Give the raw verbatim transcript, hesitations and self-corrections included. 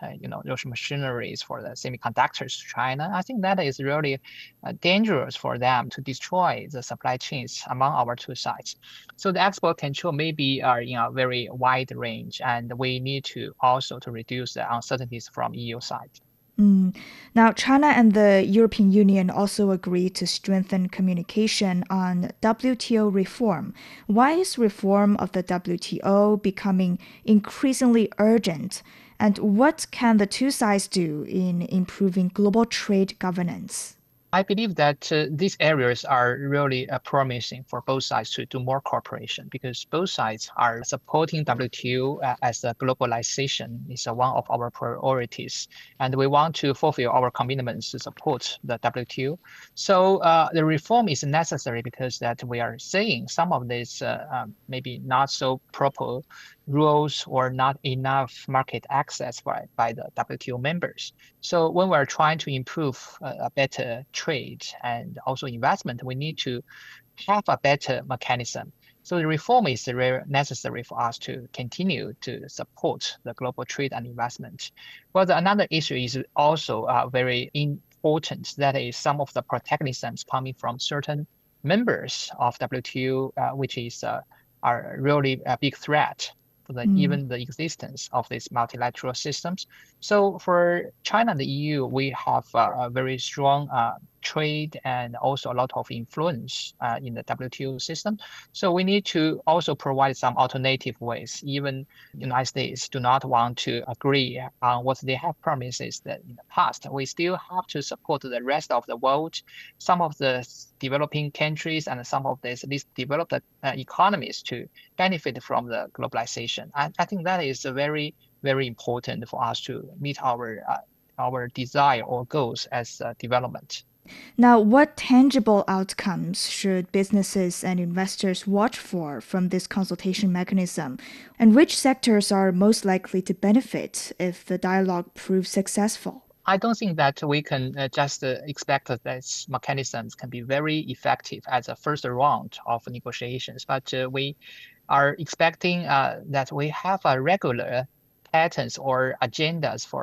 uh, you know, those machineries for the semiconductors to China. I think that is really uh, dangerous for them to destroy the supply chains among our two sides. So the export control maybe are in a very wide range, and we need to also to reduce the uncertainties from E U side. Mm. Now, China and the European Union also agreed to strengthen communication on W T O reform. Why is reform of the W T O becoming increasingly urgent? And what can the two sides do in improving global trade governance? I believe that uh, these areas are really uh, promising for both sides to do more cooperation because both sides are supporting W T O uh, as a globalization is uh, one of our priorities, and we want to fulfill our commitments to support the W T O. So uh, the reform is necessary because that we are seeing some of these uh, um, maybe not so proper rules or not enough market access by, by the W T O members. So when we're trying to improve uh, a better trade and also investment, we need to have a better mechanism. So the reform is very necessary for us to continue to support the global trade and investment. Well, the, another issue is also uh, very important. That is some of the protectionisms coming from certain members of W T O, uh, which is uh, are really a big threat for the, Mm. even the existence of these multilateral systems. So for China and the E U, we have uh, a very strong uh, trade and also a lot of influence uh, in the W T O system. So we need to also provide some alternative ways. Even United States do not want to agree on what they have promises that in the past. We still have to support the rest of the world, some of the developing countries and some of the least developed uh, economies to benefit from the globalization. I, I think that is a very, very important for us to meet our uh, our desire or goals as uh, development. Now, what tangible outcomes should businesses and investors watch for from this consultation mechanism? And which sectors are most likely to benefit if the dialogue proves successful? I don't think that we can uh, just uh, expect that these mechanisms can be very effective as a first round of negotiations, but uh, we are expecting uh, that we have a regular patterns or agendas for